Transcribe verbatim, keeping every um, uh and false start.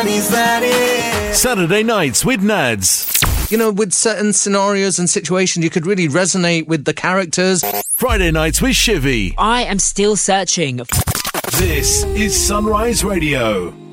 Saturday nights with Nads. You know, with certain scenarios and situations, you could really resonate with the characters. Friday nights with Shivy. I am still searching. This is Sunrise Radio.